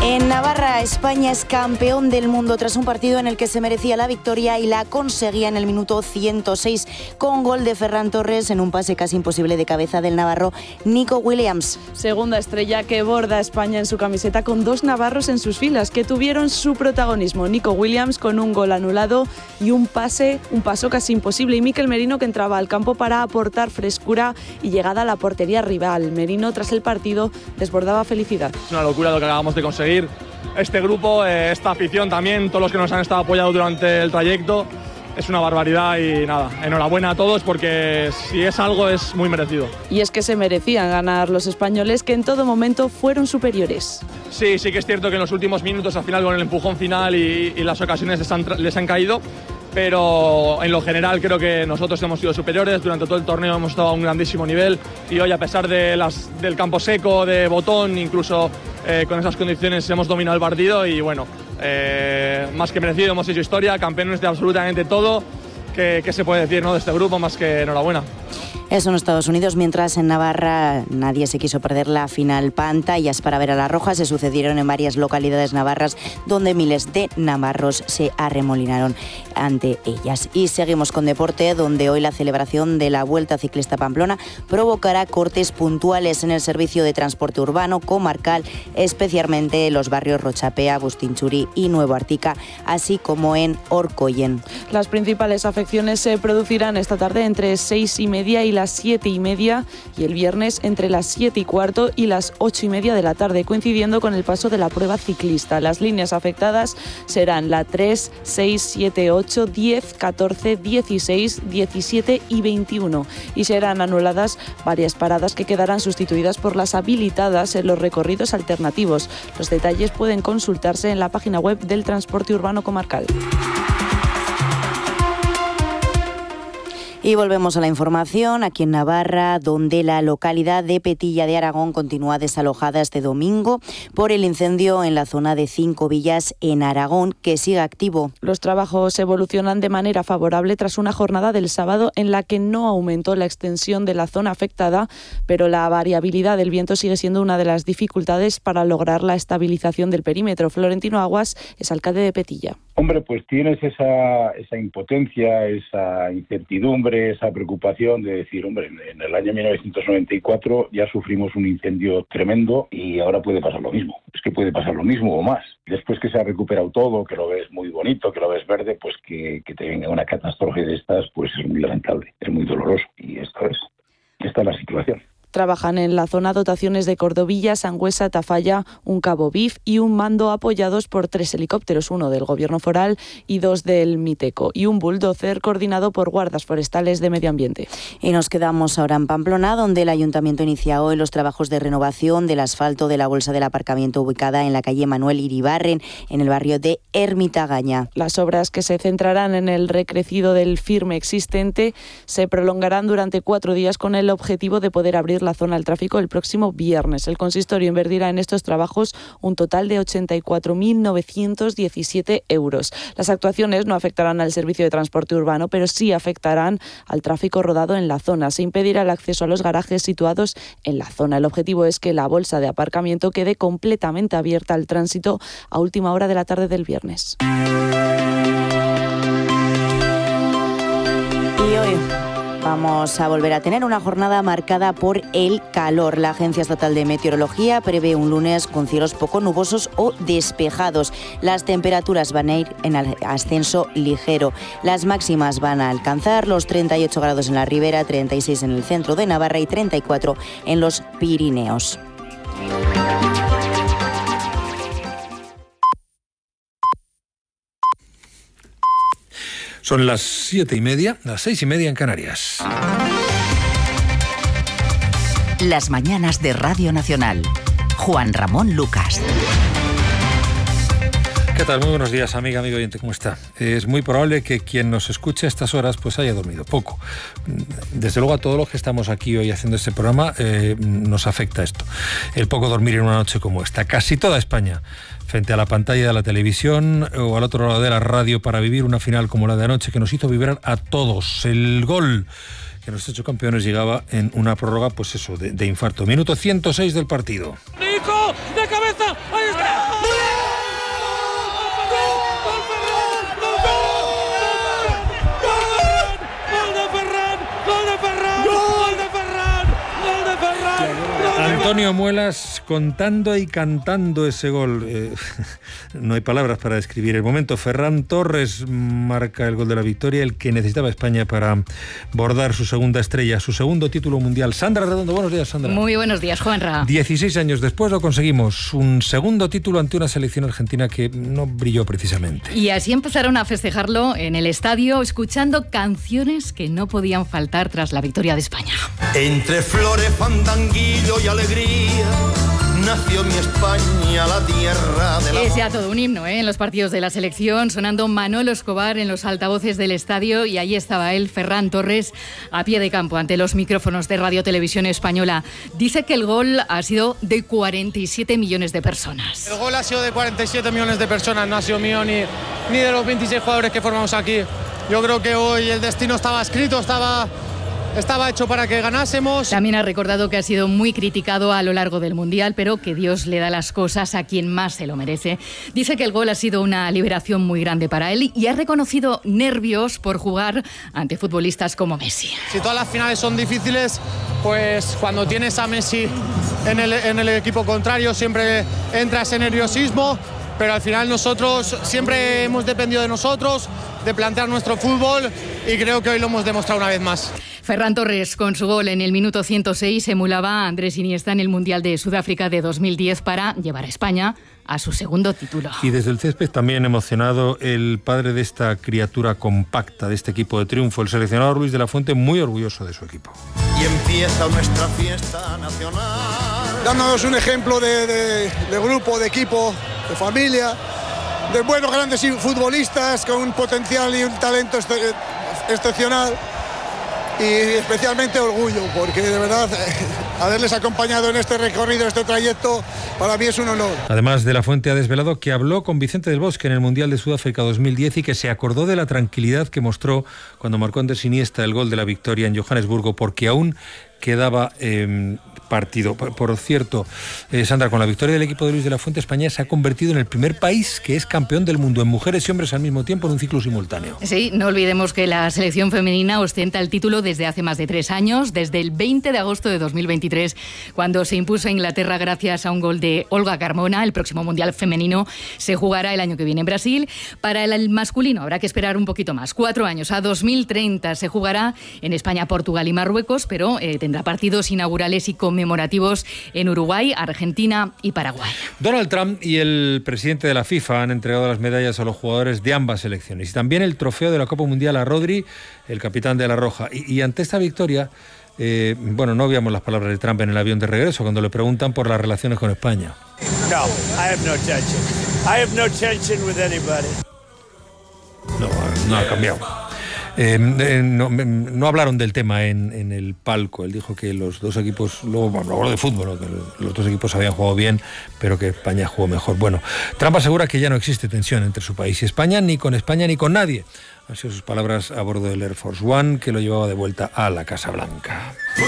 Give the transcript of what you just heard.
En Navarra, España es campeón del mundo tras un partido en el que se merecía la victoria y la conseguía en el minuto 106 con gol de Ferran Torres en un pase casi imposible de cabeza del navarro Nico Williams. Segunda estrella que borda a España en su camiseta con dos navarros en sus filas que tuvieron su protagonismo. Nico Williams con un gol anulado y un paso casi imposible, y Mikel Merino que entraba al campo para aportar frescura y llegada a la portería rival. Merino tras el partido desbordaba felicidad. Es una locura lo que acabamos de conseguir. Este grupo, esta afición también, todos los que nos han estado apoyando durante el trayecto, es una barbaridad y nada, enhorabuena a todos porque si es algo es muy merecido. Y es que se merecían ganar los españoles, que en todo momento fueron superiores. Sí que es cierto que en los últimos minutos, al final con el empujón final y las ocasiones les han caído, pero en lo general creo que nosotros hemos sido superiores. Durante todo el torneo hemos estado a un grandísimo nivel y hoy, a pesar de del campo seco, de botón, incluso con esas condiciones hemos dominado el partido y bueno, más que merecido, hemos hecho historia, campeones de absolutamente todo. ¿Qué se puede decir, ¿no?, de este grupo? Más que enhorabuena. Eso en Estados Unidos, mientras en Navarra nadie se quiso perder la final. Pantallas para ver a la Roja se sucedieron en varias localidades navarras donde miles de navarros se arremolinaron ante ellas. Y seguimos con deporte, donde hoy la celebración de la Vuelta Ciclista Pamplona provocará cortes puntuales en el servicio de transporte urbano comarcal, especialmente en los barrios Rochapea, Bustinchuri y Nuevo Artica, así como en Orcoyen. Las principales afecciones se producirán esta tarde entre 6:30 y las 7:30 y el viernes entre las 7:15 y las 8:30 de la tarde, coincidiendo con el paso de la prueba ciclista. Las líneas afectadas serán la 3, 6, 7, 8, 10, 14, 16, 17 y 21 y serán anuladas varias paradas que quedarán sustituidas por las habilitadas en los recorridos alternativos. Los detalles pueden consultarse en la página web del Transporte Urbano Comarcal. Y volvemos a la información aquí en Navarra, donde la localidad de Petilla de Aragón continúa desalojada este domingo por el incendio en la zona de 5 villas en Aragón, que sigue activo. Los trabajos evolucionan de manera favorable tras una jornada del sábado en la que no aumentó la extensión de la zona afectada, pero la variabilidad del viento sigue siendo una de las dificultades para lograr la estabilización del perímetro. Florentino Aguas es alcalde de Petilla. Hombre, pues tienes esa impotencia, esa incertidumbre, esa preocupación de decir, hombre, en el año 1994 ya sufrimos un incendio tremendo y ahora puede pasar lo mismo. Es que puede pasar lo mismo o más. Después que se ha recuperado todo, que lo ves muy bonito, que lo ves verde, pues que te venga una catástrofe de estas, pues es muy lamentable, es muy doloroso. Y esta es la situación. Trabajan en la zona dotaciones de Cordovilla, Sangüesa, Tafalla, un cabo BIF y un mando apoyados por 3 helicópteros, uno del Gobierno foral y 2 del Miteco, y un bulldozer coordinado por guardas forestales de medio ambiente. Y nos quedamos ahora en Pamplona, donde el Ayuntamiento inicia hoy los trabajos de renovación del asfalto de la bolsa del aparcamiento ubicada en la calle Manuel Iribarren, en el barrio de Ermitagaña. Las obras, que se centrarán en el recrecido del firme existente, se prolongarán durante 4 días con el objetivo de poder abrir la zona al tráfico el próximo viernes. El consistorio invertirá en estos trabajos un total de 84.917 euros. Las actuaciones no afectarán al servicio de transporte urbano, pero sí afectarán al tráfico rodado en la zona. Se impedirá el acceso a los garajes situados en la zona. El objetivo es que la bolsa de aparcamiento quede completamente abierta al tránsito a última hora de la tarde del viernes. Y hoy vamos a volver a tener una jornada marcada por el calor. La Agencia Estatal de Meteorología prevé un lunes con cielos poco nubosos o despejados. Las temperaturas van a ir en ascenso ligero. Las máximas van a alcanzar los 38 grados en la Ribera, 36 en el centro de Navarra y 34 en los Pirineos. Son las 7:30, las 6:30 en Canarias. Las mañanas de Radio Nacional. Juan Ramón Lucas. ¿Qué tal? Muy buenos días, amigo oyente, ¿cómo está? Es muy probable que quien nos escuche a estas horas pues haya dormido poco. Desde luego a todos los que estamos aquí hoy haciendo este programa nos afecta esto. El poco dormir en una noche como esta. Casi toda España frente a la pantalla de la televisión o al otro lado de la radio para vivir una final como la de anoche que nos hizo vibrar a todos. El gol que nos ha hecho campeones llegaba en una prórroga, pues eso, de infarto. Minuto 106 del partido. ¡Nico! ¡De cabeza! ¡Ahí está! Antonio Muelas contando y cantando ese gol. No hay palabras para describir el momento. Ferran Torres marca el gol de la victoria, el que necesitaba España para bordar su segunda estrella, su segundo título mundial. Sandra Redondo, buenos días, Sandra. Muy buenos días, Juanra. 16 años después lo conseguimos, un segundo título ante una selección argentina que no brilló precisamente. Y así empezaron a festejarlo en el estadio, escuchando canciones que no podían faltar tras la victoria de España. Entre flores, fandanguillo y alegría, nació mi España, la tierra de la... Es ya todo un himno, en los partidos de la selección, sonando Manolo Escobar en los altavoces del estadio, y allí estaba él, Ferran Torres, a pie de campo ante los micrófonos de Radio Televisión Española. Dice que el gol ha sido de 47 millones de personas. El gol ha sido de 47 millones de personas, no ha sido mío ni de los 26 jugadores que formamos aquí. Yo creo que hoy el destino estaba escrito, estaba hecho para que ganásemos. También ha recordado que ha sido muy criticado a lo largo del Mundial, pero que Dios le da las cosas a quien más se lo merece. Dice que el gol ha sido una liberación muy grande para él y ha reconocido nervios por jugar ante futbolistas como Messi. Si todas las finales son difíciles, pues cuando tienes a Messi en el equipo contrario siempre entra ese nerviosismo, pero al final nosotros siempre hemos dependido de nosotros, de plantear nuestro fútbol, y creo que hoy lo hemos demostrado una vez más. Ferran Torres, con su gol en el minuto 106, emulaba a Andrés Iniesta en el Mundial de Sudáfrica de 2010 para llevar a España a su segundo título. Y desde el césped también emocionado el padre de esta criatura compacta, de este equipo de triunfo, el seleccionador Luis de la Fuente, muy orgulloso de su equipo. Y empieza nuestra fiesta nacional. Dándonos un ejemplo de grupo, de equipo, de familia, de buenos grandes futbolistas con un potencial y un talento excepcional. Y especialmente orgullo, porque de verdad haberles acompañado en este recorrido, este trayecto, para mí es un honor. Además, de la Fuente ha desvelado que habló con Vicente del Bosque en el Mundial de Sudáfrica 2010 y que se acordó de la tranquilidad que mostró cuando marcó Andrés Iniesta el gol de la victoria en Johannesburgo, porque aún quedaba partido. Por cierto, Sandra, con la victoria del equipo de Luis de la Fuente, España se ha convertido en el primer país que es campeón del mundo en mujeres y hombres al mismo tiempo en un ciclo simultáneo. Sí, no olvidemos que la selección femenina ostenta el título desde hace más de 3 años, desde el 20 de agosto de 2023, cuando se impuso a Inglaterra gracias a un gol de Olga Carmona. El próximo Mundial femenino se jugará el año que viene en Brasil. Para el masculino habrá que esperar un poquito más, 4 años, a 2030 se jugará en España, Portugal y Marruecos, pero tendrá partidos inaugurales y conmemorativos en Uruguay, Argentina y Paraguay. Donald Trump y el presidente de la FIFA han entregado las medallas a los jugadores de ambas selecciones y también el trofeo de la Copa Mundial a Rodri, el capitán de la Roja. Y ante esta victoria, no oíamos las palabras de Trump en el avión de regreso cuando le preguntan por las relaciones con España. No, I have no tension. I have no tension with anybody. No ha cambiado. No hablaron del tema en el palco. Él dijo que los dos equipos, luego habló de fútbol, ¿no? Que los dos equipos habían jugado bien, pero que España jugó mejor. Bueno, Trump asegura que ya no existe tensión entre su país y España, ni con España ni con nadie. Han sido sus palabras a bordo del Air Force One, que lo llevaba de vuelta a la Casa Blanca.